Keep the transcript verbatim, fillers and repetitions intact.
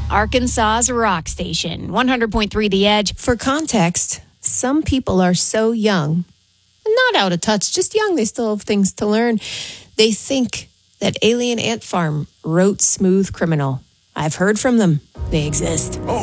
Arkansas's rock station, one hundred point three The Edge. For context, some people are so young, not out of touch, just young, they still have things to learn. They think that Alien Ant Farm wrote Smooth Criminal. I've heard from them. They exist.